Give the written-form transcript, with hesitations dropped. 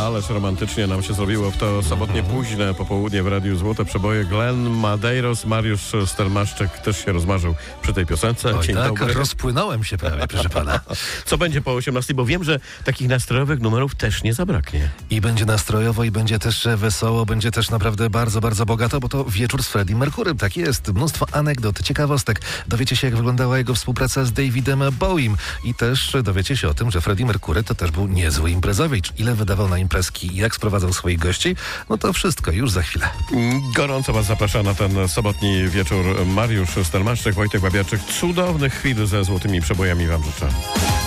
ależ romantycznie nam się zrobiło w to sobotnie późne popołudnie w Radiu Złote Przeboje. Glenn Madeiros, Mariusz Stelmaszczyk też się rozmarzył przy tej piosence. Oj, Dzień tak, dobry. rozpłynąłem się prawie, proszę pana. Co będzie po 18? Bo wiem, że takich nastrojowych numerów też nie zabraknie. I będzie nastrojowo, i będzie też wesoło, będzie też naprawdę bardzo, bardzo bogato, bo to wieczór z Freddie Mercurym. Tak jest, mnóstwo anegdot, ciekawostek. Dowiecie się, jak wyglądała jego współpraca z Davidem Bowiem. I też dowiecie się o tym, że Freddie Mercury to też był niezły imprezowicz. Ile wydawał na imprezki i jak sprowadzał swoich gości? No to wszystko już za chwilę. Gorąco was zaprasza na ten sobotni wieczór Mariusz Stelmaszczyk, Wojtek Łabiaczyk. Cudownych chwil ze złotymi przebojami wam życzę.